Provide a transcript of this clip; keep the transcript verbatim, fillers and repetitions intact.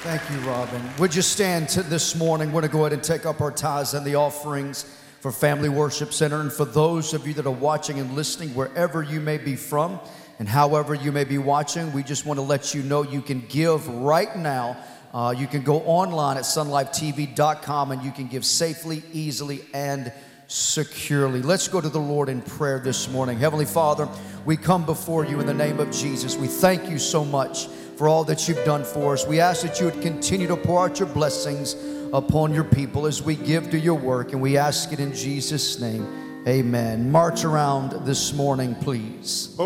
Thank you, Robin. Would you stand to this morning? We're going to go ahead and take up our tithes and the offerings for Family Worship Center. And for those of you that are watching and listening, wherever you may be from and however you may be watching, we just want to let you know you can give right now. Uh, you can go online at sun life t v dot com and you can give safely, easily, and securely. Let's go to the Lord in prayer this morning. Heavenly Father, we come before you in the name of Jesus. We thank you so much for all that you've done for us. We ask that you would continue to pour out your blessings upon your people as we give to your work, and we ask it in Jesus' name. Amen. March around this morning, please.